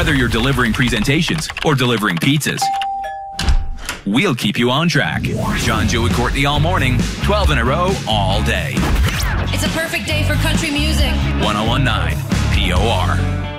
Whether you're delivering presentations or delivering pizzas, we'll keep you on track. John, Joe, and Courtney all morning, 12 in a row, all day. It's a perfect day for country music. 101.9 POR.